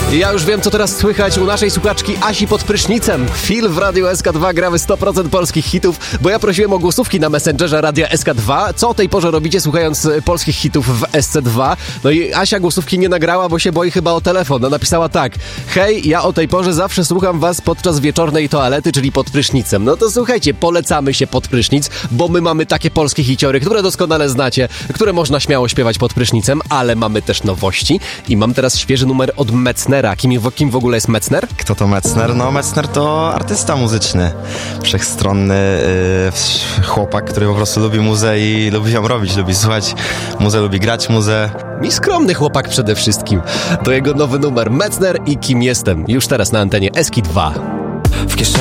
Ja już wiem, co teraz słychać u naszej słuchaczki Asi pod prysznicem. Phil w Radiu SK2 gramy 100% polskich hitów, bo ja prosiłem o głosówki na Messengerze Radia SK2. Co o tej porze robicie, słuchając polskich hitów w SC2? No i Asia głosówki nie nagrała, bo się boi chyba o telefon. No, napisała tak: hej, ja o tej porze zawsze słucham was podczas wieczornej toalety, czyli pod prysznicem. No to słuchajcie, polecamy się pod prysznic, bo my mamy takie polskie hiciory, które doskonale znacie, które można śmiało śpiewać pod prysznicem, ale mamy też nowości i mam teraz świeży numer od Metznera. Kim w ogóle jest Metzner? Kto to Metzner? No Metzner to artysta muzyczny, wszechstronny chłopak, który po prostu lubi muzę i lubi ją robić, lubi słuchać muzę, lubi grać muzę. I skromny chłopak przede wszystkim. To jego nowy numer Metzner i Kim jestem. Już teraz na antenie SK2.